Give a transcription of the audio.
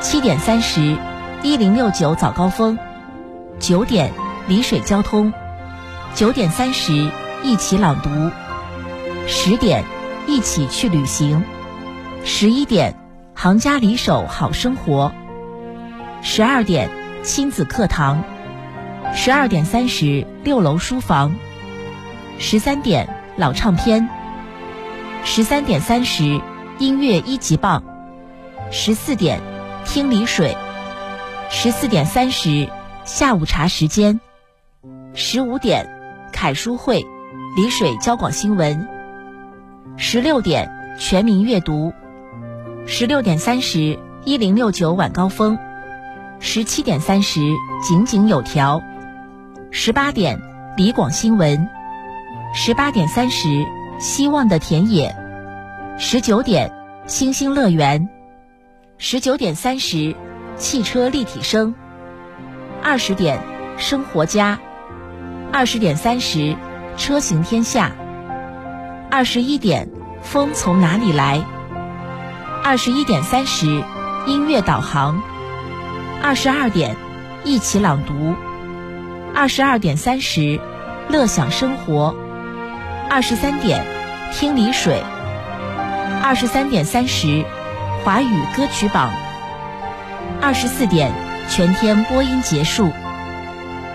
7点30 1069早高峰，9点丽水交通，9点30一起朗读，10点一起去旅行，11点行家里手好生活，12点亲子课堂，12点30 6楼书房，13点老唱片，13点30音乐一级棒，14点听丽水，14点30下午茶时间，15点凯书会丽水交广新闻，16点全民阅读，16点30 1069晚高峰，17点30井井有条，18点李广新闻，18点30希望的田野，19点星星乐园，19点30汽车立体声，20点生活家，20点30车行天下，21点风从哪里来，21点30音乐导航，22点一起朗读，22点30乐享生活，23点听丽水，23点30华语歌曲榜，24点全天播音结束。